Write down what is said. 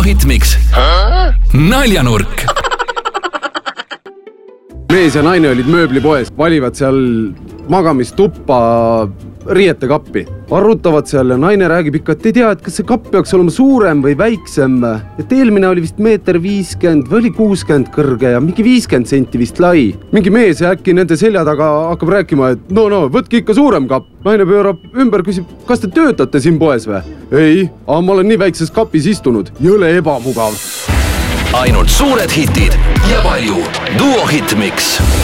Hitmix. Naljanurk. Mees ja naine olid mööblipoes, valivad seal magamistuppa riietekappi. Arutavad seal ja naine räägib ikka, et ei tea, et kas see kapp peaks olema suurem või väiksem. Et eelmine oli vist 1,50 m või oli 60 kõrge ja mingi 50 senti vist lai. Mingi mees ja äkki nende selja taga hakkab rääkima, et no, võtke ikka suurem kapp. Naine pöörab ümber, küsib, kas te töötate siin poes või? Ei, aga ma olen nii väikses kapis istunud. Jõle ebamugav. Ainult suured hitid ja palju Duo Hitmix.